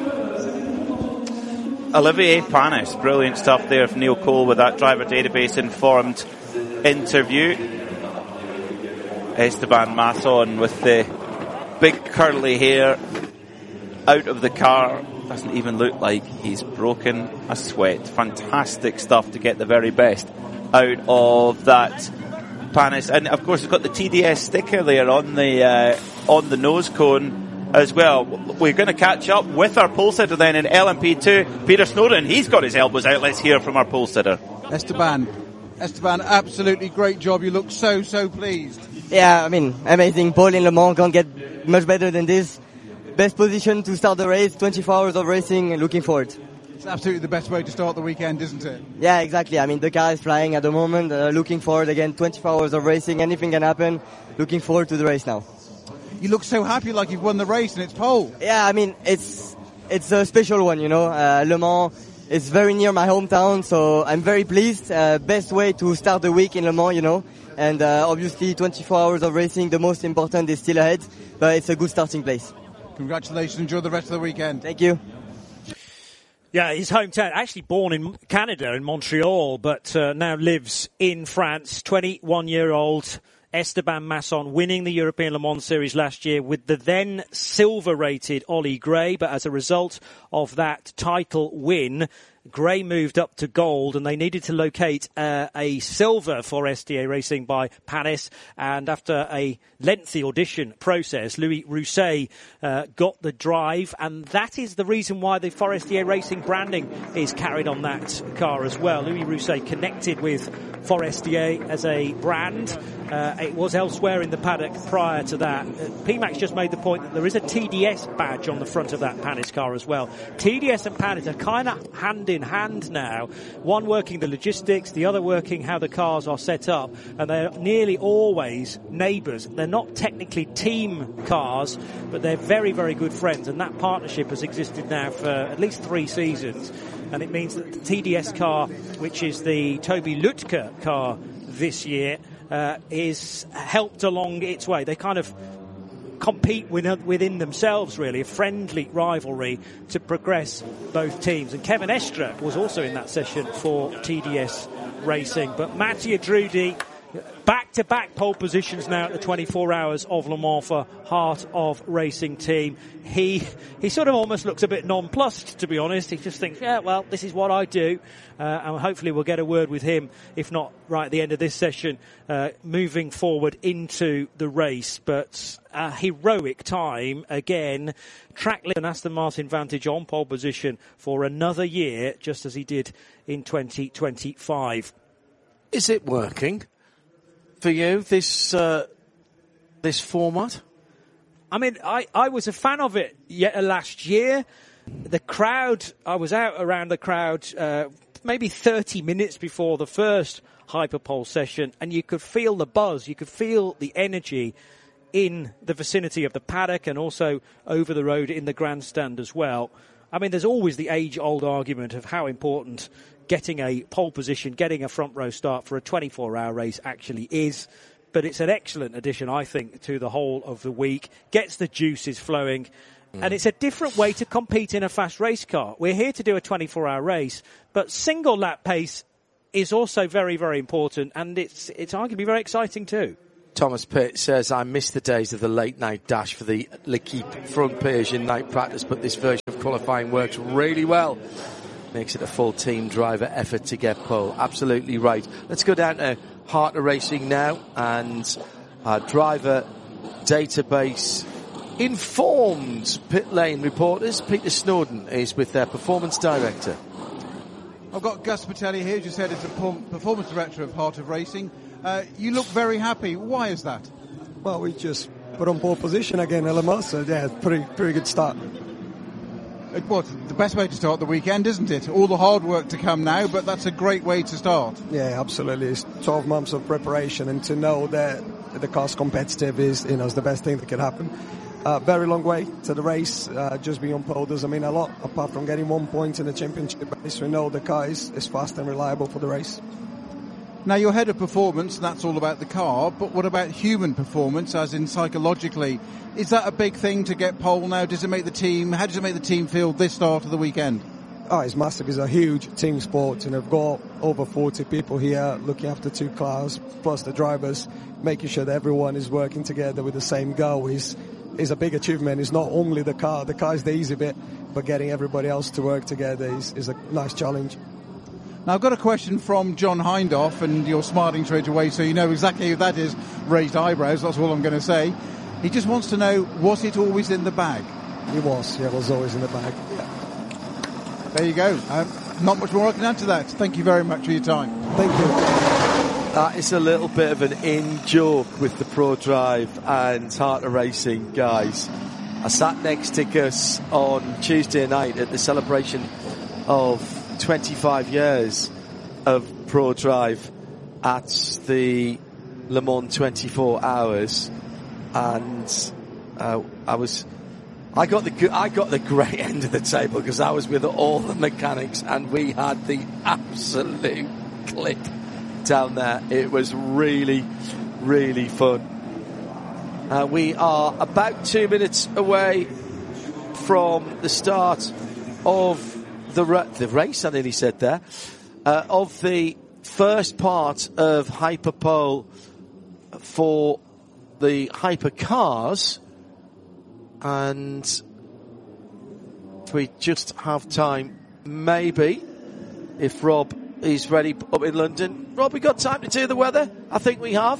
Olivier Panis, brilliant stuff there from Neil Cole with that driver database informed interview. Esteban Masson with the big curly hair out of the car. Doesn't even look like he's broken a sweat. Fantastic stuff to get the very best out of that Panis. And of course, we've got the T D S sticker there on the uh, on the nose cone as well. We're going to catch up with our pole sitter then in L M P two, Peter Snowden. He's got his elbows out. Let's hear from our pole sitter. Esteban, Esteban, absolutely great job. You look so, so pleased. Yeah, I mean, amazing pole in Le Mans. Can't get much better than this. Best position to start the race, twenty-four hours of racing, looking forward. It's absolutely the best way to start the weekend, isn't it? Yeah, exactly. I mean, the car is flying at the moment, uh, looking forward again, twenty-four hours of racing, anything can happen, looking forward to the race now. You look so happy like you've won the race and it's pole. Yeah, I mean, it's it's a special one, you know. Uh, Le Mans is very near my hometown, so I'm very pleased. Uh, best way to start the week in Le Mans, you know. And uh, obviously twenty-four hours of racing, the most important is still ahead, but it's a good starting place. Congratulations. Enjoy the rest of the weekend. Thank you. Yeah, his hometown, actually born in Canada, in Montreal, but uh, now lives in France. twenty-one-year-old Esteban Masson winning the European Le Mans Series last year with the then silver-rated Ollie Gray. But as a result of that title win, Gray moved up to gold, and they needed to locate uh, a silver for S T A Racing by Panis. And after a lengthy audition process, Louis Rousset uh, got the drive, and that is the reason why the Forestier Racing branding is carried on that car as well. Louis Rousset connected with Forestier as a brand. Uh, it was elsewhere in the paddock prior to that. Uh, P MAX just made the point that there is a T D S badge on the front of that Panis car as well. T D S and Panis are kind of hand in hand now, one working the logistics, the other working how the cars are set up, and they're nearly always neighbours. They're not technically team cars, but they're very, very good friends, and that partnership has existed now for at least three seasons, and it means that the T D S car, which is the Toby Lütke car this year, uh, is helped along its way. They kind of compete within themselves, really, a friendly rivalry to progress both teams. And Kevin Estre was also in that session for T D S Racing. But Mattia Drudi, back-to-back pole positions now at the twenty-four hours of Le Mans for Heart of Racing team. He he sort of almost looks a bit nonplussed, to be honest. He just thinks, yeah, well, this is what I do. Uh, and hopefully we'll get a word with him, if not right at the end of this session, uh, moving forward into the race. But a heroic time again. Track an Aston Martin Vantage on pole position for another year, just as he did in twenty twenty-five. Is it working for you, this uh, this format? I mean, I, I was a fan of it yet last year. The crowd, I was out around the crowd uh, maybe thirty minutes before the first Hyperpole session, and you could feel the buzz, you could feel the energy in the vicinity of the paddock and also over the road in the grandstand as well. I mean, there's always the age-old argument of how important getting a pole position, getting a front row start for a twenty-four hour race actually is. But it's an excellent addition, I think, to the whole of the week. Gets the juices flowing. Mm. And it's a different way to compete in a fast race car. We're here to do a twenty-four hour race, but single lap pace is also very, very important. And it's, it's arguably very exciting too. Thomas Pitt says, I miss the days of the late night dash for the L'Equipe front page in night practice, but this version of qualifying works really well. Makes it a full team driver effort to get pole. Absolutely right. Let's go down to Harter Racing now, and our driver database informed pit lane reporters. Peter Snowden is with their performance director. I've got Gus Patelli here, just said is the performance director of Heart of Racing. Uh, you look very happy. Why is that? Well, we just put on pole position again at Le Mans, so yeah, pretty pretty good start. It was the best way to start the weekend, isn't it? All the hard work to come now, but that's a great way to start. Yeah, absolutely. It's twelve months of preparation, and to know that the car's competitive is, you know, is the best thing that could happen. Uh, very long way to the race. Uh, just being on pole doesn't mean a lot, apart from getting one point in the championship race. We know the car is, is fast and reliable for the race. Now, you're head of performance, and that's all about the car, but what about human performance, as in psychologically? Is that a big thing to get pole now? Does it make the team, how does it make the team feel this start of the weekend? Oh, it's massive. It's a huge team sport, and I've got over forty people here looking after two cars, plus the drivers, making sure that everyone is working together with the same goal is, is a big achievement. It's not only the car, the car is the easy bit, but getting everybody else to work together is, is a nice challenge. Now, I've got a question from John Hindhaugh, and you're smiling straight away, so you know exactly who that is. Raised eyebrows, that's all I'm going to say. He just wants to know, was it always in the bag? It was, yeah, it was always in the bag. Yeah. There you go. Um, not much more I can add to that. Thank you very much for your time. Thank you. That is a little bit of an in joke with the Pro Drive and Heart of Racing guys. I sat next to Gus on Tuesday night at the celebration of twenty-five years of Pro Drive at the Le Mans twenty-four hours, and uh, I was I got the I got the great end of the table because I was with all the mechanics, and we had the absolute click down there. It was really, really fun. Uh, we are about two minutes away from the start of the ra- the race, I nearly said there, uh, of the first part of Hyperpole for the hypercars, and if we just have time, maybe, if Rob is ready up in London. Rob, we got time to do the weather? I think we have.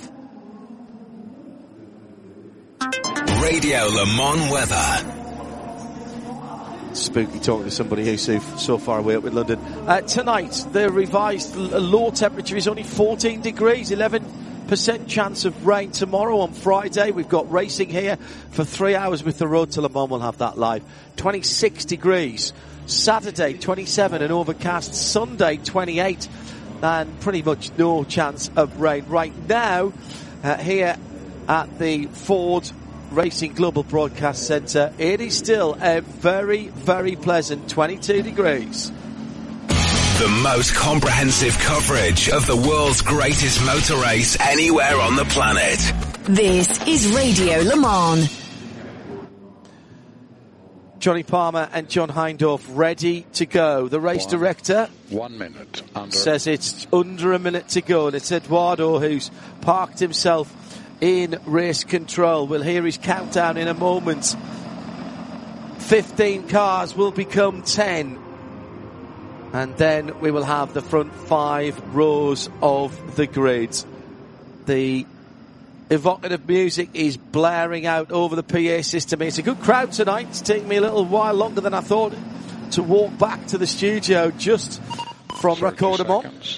Radio Le Mans weather. Spooky talking to somebody who's so, so far away up in London. Uh, tonight, the revised l- low temperature is only fourteen degrees, eleven percent chance of rain tomorrow. On Friday, we've got racing here for three hours with the Road to Le Mans. We'll have that live. twenty-six degrees. Saturday, twenty-seven and overcast. Sunday, twenty-eight. And pretty much no chance of rain. Right now, uh, here at the Ford Racing Global Broadcast Centre, it is still a very, very pleasant twenty-two degrees. The most comprehensive coverage of the world's greatest motor race anywhere on the planet. This is Radio Le Mans. Johnny Palmer and John Hindhaugh ready to go. The race one, director one minute under. says it's under a minute to go, and it's Eduardo who's parked himself in race control. We'll hear his countdown in a moment. fifteen cars will become ten. And then we will have the front five rows of the grid. The evocative music is blaring out over the P A system. It's a good crowd tonight. It's taken me a little while longer than I thought to walk back to the studio just from Racordamont.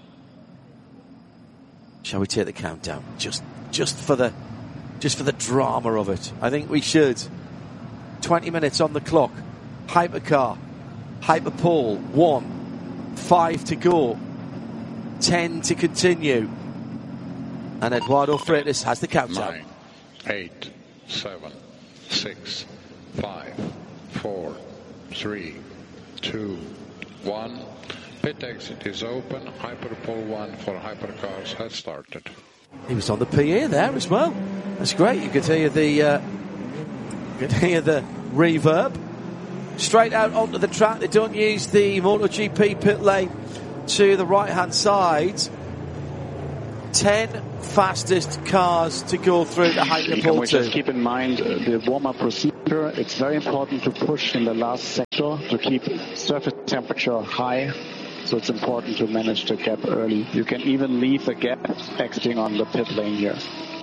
Shall we take the countdown? Just just for the just for the drama of it. I think we should. Twenty minutes on the clock. Hypercar. Hyperpole. One. Five to go. Ten to continue. And Eduardo Freitas has the countdown. Nine, eight, seven, six, five, four, three, two, one. Pit exit is open. Hyperpole one for hypercars has started. He was on the P A there as well. That's great. You could hear the uh, you could hear the reverb. Straight out onto the track. They don't use the MotoGP pit lane to the right hand side. Ten fastest cars to go through the Hyperpole Can we two. just keep in mind uh, the warm-up procedure? It's very important to push in the last sector to keep surface temperature high. So it's important to manage the gap early. You can even leave the gap exiting on the pit lane here.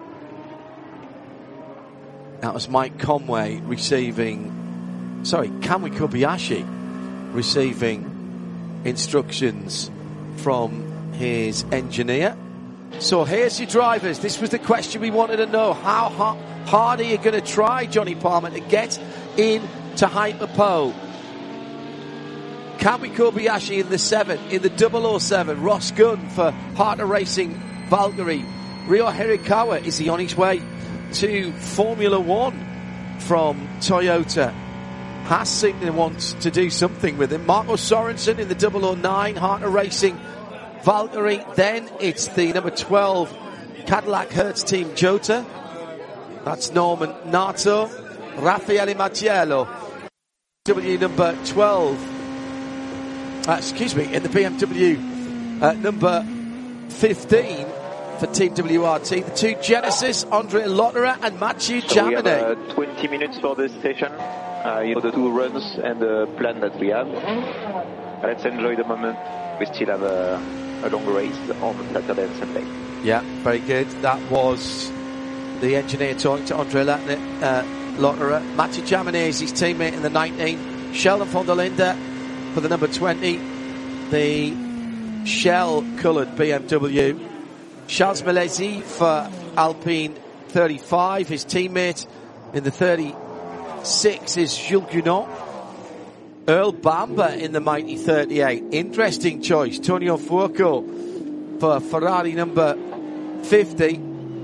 That was Mike Conway receiving, sorry, Kamui Kobayashi receiving instructions from his engineer. So here's your drivers. This was the question we wanted to know. How hard, hard are you going to try, Johnny Palmer, to get into Hyperpole? Kamui Kobayashi in the seven, in the double oh seven. Ross Gunn for Harter Racing Valkyrie. Ryo Hirakawa, is he on his way to Formula One from Toyota? Haas seem to want to do something with him. Marco Sorensen in the double oh nine, Harter Racing Valkyrie. Then it's the number twelve Cadillac Hertz Team Jota. That's Norman Nato. Raffaele Mattiello, W number twelve. Uh, excuse me, in the B M W uh, number fifteen for Team W R T. The two Genesis, Andre Lotterer and Mathieu So we have Jaminet. uh, twenty minutes for the session. Uh, you know, the two runs and the plan that we have. Let's enjoy the moment. We still have a, a long race on Saturday and Sunday. Yeah, very good. That was the engineer talking to Andre Latner, uh, Lotterer. Mathieu Jaminet is his teammate in the nineteen. Sheldon von der Linde for the number twenty. The shell-coloured B M W. Charles Milesi for Alpine thirty-five. His teammate in the thirty-six is Jules Gunon. Earl Bamber in the mighty thirty-eight. Interesting choice. Tonio Fuoco for Ferrari number fifty.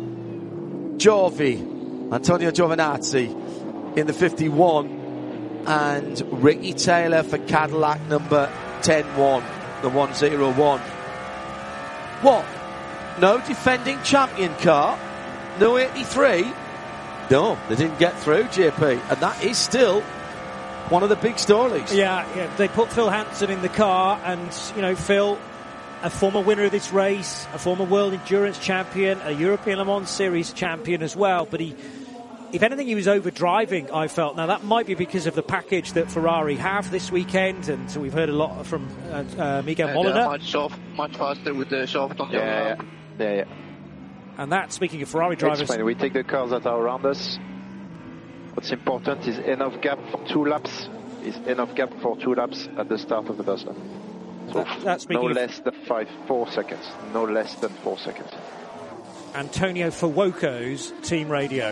Giovi, Antonio Giovinazzi in the fifty-one. And Ricky Taylor for Cadillac number ten one, the one oh one. What? No defending champion car? No eighty-three? No, they didn't get through, J P. And that is still one of the big stories. Yeah, yeah, they put Phil Hansen in the car, and, you know, Phil, a former winner of this race, a former World Endurance Champion, a European Le Mans Series champion as well, but he, if anything, he was over-driving, I felt. Now, that might be because of the package that Ferrari have this weekend, and so we've heard a lot from uh, uh, Miguel Uh, Molina. they're much, soft, much faster with the soft on the Yeah, yeah, yeah, yeah. And that, speaking of Ferrari drivers... It's fine. We take the cars that are around us. What's important is enough gap for two laps. Is enough gap for two laps at the start of the first lap. So That- that's no speaking of- less than five, four seconds. No less than four seconds. Antonio Fuoco's team radio.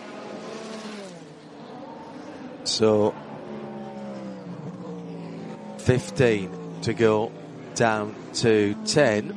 So, fifteen to go down to ten.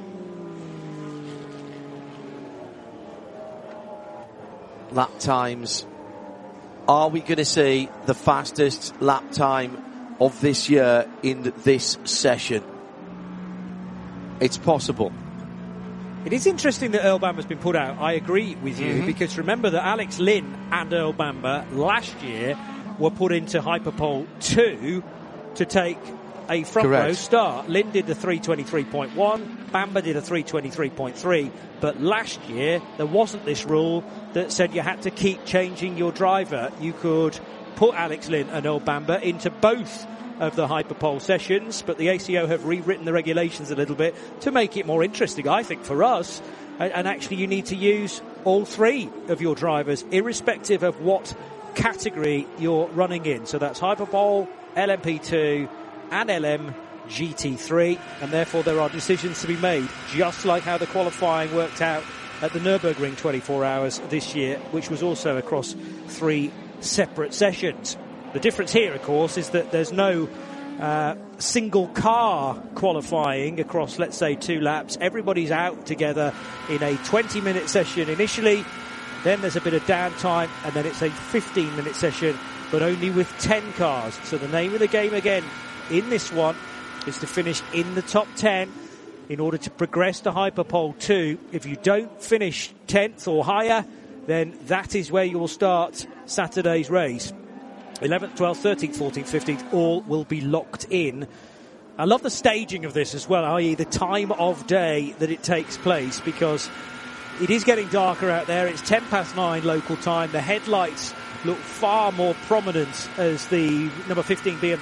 Lap times. Are we going to see the fastest lap time of this year in this session? It's possible. It is interesting that Earl Bamber's been put out. I agree with you, Mhm. because remember that Alex Lynn and Earl Bamber last year were put into Hyperpole two to take a front Correct. row start. Lynn did the three twenty-three point one, Bamber did a three twenty-three point three, but last year there wasn't this rule that said you had to keep changing your driver. You could put Alex Lynn and Earl Bamber into both of the Hyperpole sessions, but the A C O have rewritten the regulations a little bit to make it more interesting, I think, for us. And, and actually you need to use all three of your drivers, irrespective of what category you're running in. So that's Hyperpole, L M P two and L M G T three, and therefore there are decisions to be made, just like how the qualifying worked out at the Nürburgring twenty-four hours this year, which was also across three separate sessions. The difference here, of course, is that there's no uh, single car qualifying across, let's say, two laps. Everybody's out together in a twenty minute session initially, then there's a bit of downtime, and then it's a fifteen minute session, but only with ten cars. So the name of the game again in this one is to finish in the top ten in order to progress to Hyperpole two. If you don't finish tenth or higher, then that is where you will start Saturday's race. eleventh, twelfth, thirteenth, fourteenth, fifteenth, all will be locked in. I love the staging of this as well, that is the time of day that it takes place, because it is getting darker out there. It's ten past nine local time. The headlights look far more prominent as the number fifteen B M